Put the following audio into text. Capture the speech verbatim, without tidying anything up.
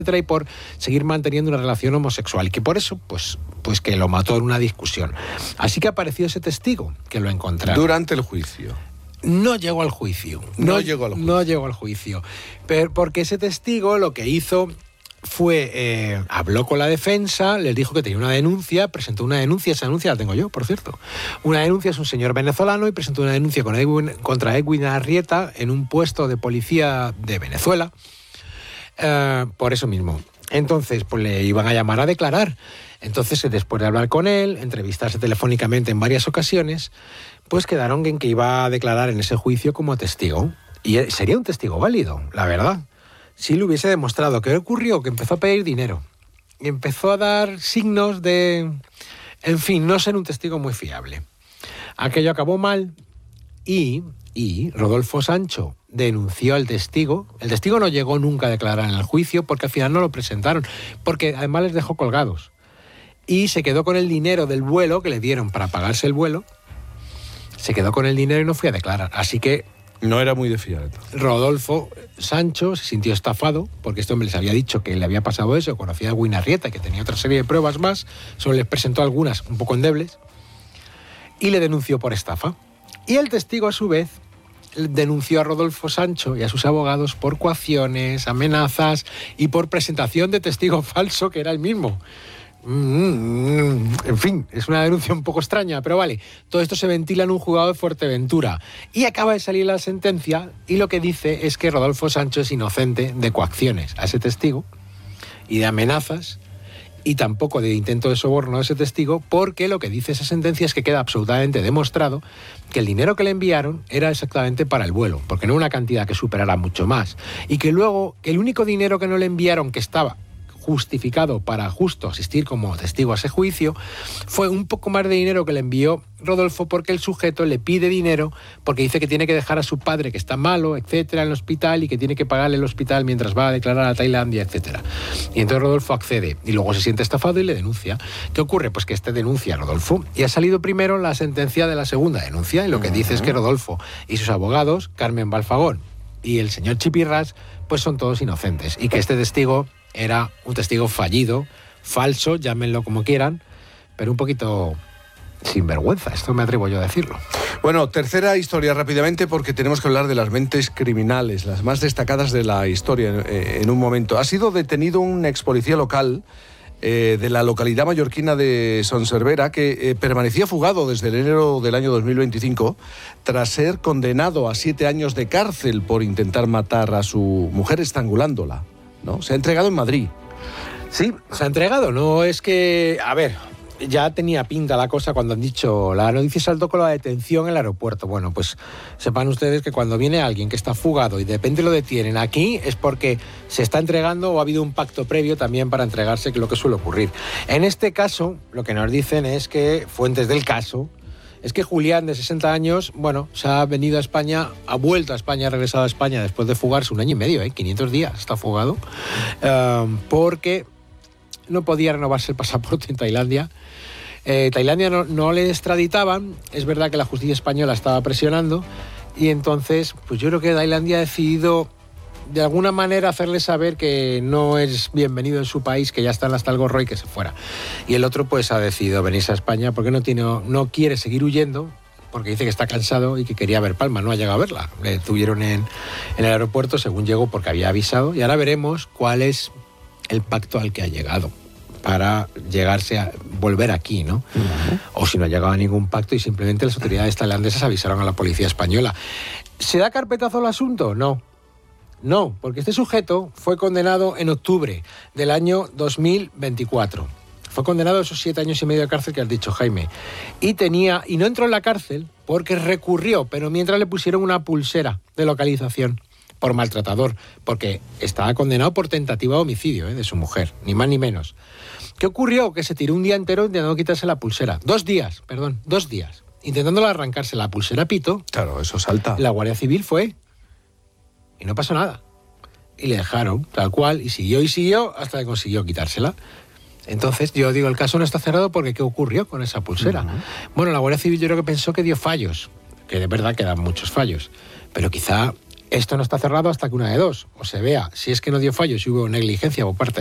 y por seguir manteniendo una relación homosexual, y que por eso, pues, pues que lo mató en una discusión. Así que apareció ese testigo, que lo encontraron. Durante el juicio. No llegó al juicio. No, no llegó al juicio. No llegó al juicio. Pero porque ese testigo lo que hizo fue, eh, habló con la defensa, les dijo que tenía una denuncia, presentó una denuncia, esa denuncia la tengo yo, por cierto. Una denuncia, es un señor venezolano, y presentó una denuncia con Edwin, contra Edwin Arrieta en un puesto de policía de Venezuela. Uh, por eso mismo. Entonces, pues le iban a llamar a declarar. Entonces, después de hablar con él, entrevistarse telefónicamente en varias ocasiones, pues quedaron en que iba a declarar en ese juicio como testigo. Y sería un testigo válido, la verdad. Si le hubiese demostrado. ¿Qué ocurrió? Que empezó a pedir dinero. Y empezó a dar signos de... En fin, no ser un testigo muy fiable. Aquello acabó mal y... Y Rodolfo Sancho denunció al testigo. El testigo no llegó nunca a declarar en el juicio porque al final no lo presentaron, porque además les dejó colgados. Y se quedó con el dinero del vuelo que le dieron para pagarse el vuelo. Se quedó con el dinero y no fue a declarar. Así que... No era muy de fiar. Rodolfo Sancho se sintió estafado porque este hombre les había dicho que le había pasado eso, conocía a Edwin Arrieta, que tenía otra serie de pruebas más, solo les presentó algunas un poco endebles, y le denunció por estafa. Y el testigo, a su vez, denunció a Rodolfo Sancho y a sus abogados por coacciones, amenazas y por presentación de testigo falso, que era el mismo. En fin, es una denuncia un poco extraña, pero vale. Todo esto se ventila en un juzgado de Fuerteventura y acaba de salir la sentencia, y lo que dice es que Rodolfo Sancho es inocente de coacciones a ese testigo y de amenazas, y tampoco de intento de soborno a ese testigo, porque lo que dice esa sentencia es que queda absolutamente demostrado que el dinero que le enviaron era exactamente para el vuelo, porque no una cantidad que superara mucho más, y que luego que el único dinero que no le enviaron, que estaba justificado para justo asistir como testigo a ese juicio, fue un poco más de dinero que le envió Rodolfo, porque el sujeto le pide dinero porque dice que tiene que dejar a su padre, que está malo, etcétera, en el hospital, y que tiene que pagarle el hospital mientras va a declarar a Tailandia, etcétera. Y entonces Rodolfo accede y luego se siente estafado y le denuncia. ¿Qué ocurre? Pues que este denuncia a Rodolfo, y ha salido primero la sentencia de la segunda denuncia, y lo que uh-huh. dice es que Rodolfo y sus abogados, Carmen Balfagón y el señor Chipirras, pues son todos inocentes, y que este testigo era un testigo fallido, falso, llámenlo como quieran, pero un poquito sinvergüenza, esto me atrevo yo a decirlo. Bueno, tercera historia rápidamente, porque tenemos que hablar de las mentes criminales, las más destacadas de la historia en, en un momento. Ha sido detenido un ex policía local eh, de la localidad mallorquina de Son Servera, que eh, permanecía fugado desde enero del año dos mil veinticinco tras ser condenado a siete años de cárcel por intentar matar a su mujer estrangulándola, ¿no? Se ha entregado en Madrid. Sí, se ha entregado. No es que... A ver, ya tenía pinta la cosa cuando han dicho... La noticia saltó con la detención en el aeropuerto. Bueno, pues sepan ustedes que cuando viene alguien que está fugado y de repente lo detienen aquí, es porque se está entregando o ha habido un pacto previo también para entregarse, que es lo que suele ocurrir. En este caso, lo que nos dicen es que, fuentes del caso, es que Julián, de sesenta años, bueno, se ha venido a España, ha vuelto a España, ha regresado a España después de fugarse un año y medio, ¿eh? quinientos días está fugado, uh, porque no podía renovarse el pasaporte en Tailandia. Eh, Tailandia no, no le extraditaban, es verdad que la justicia española estaba presionando, y entonces, pues yo creo que Tailandia ha decidido de alguna manera hacerle saber que no es bienvenido en su país, que ya está hasta el gorro y que se fuera. Y el otro pues ha decidido venirse a España porque no tiene, no quiere seguir huyendo, porque dice que está cansado y que quería ver Palma, no ha llegado a verla. Le tuvieron en, en el aeropuerto, según llegó, porque había avisado, y ahora veremos cuál es el pacto al que ha llegado para llegarse a volver aquí, ¿no? Uh-huh. O si no ha llegado a ningún pacto y simplemente las autoridades tailandesas avisaron a la policía española. ¿Se da carpetazo al asunto? No. No, porque este sujeto fue condenado en octubre del año dos mil veinticuatro. Fue condenado a esos siete años y medio de cárcel que has dicho, Jaime. Y tenía y no entró en la cárcel porque recurrió, pero mientras le pusieron una pulsera de localización por maltratador, porque estaba condenado por tentativa de homicidio, ¿eh? de su mujer, ni más ni menos. ¿Qué ocurrió? Que se tiró un día entero intentando quitarse la pulsera. Dos días, perdón, dos días. Intentándolo arrancarse la pulsera pito. Claro, eso salta. La Guardia Civil fue... Y no pasó nada. Y le dejaron, tal cual, y siguió y siguió hasta que consiguió quitársela. Entonces, yo digo, el caso no está cerrado porque ¿qué ocurrió con esa pulsera? Uh-huh. Bueno, la Guardia Civil yo creo que pensó que dio fallos, que de verdad quedan muchos fallos, pero quizá esto no está cerrado hasta que una de dos, o se vea si es que no dio fallo, si hubo negligencia por parte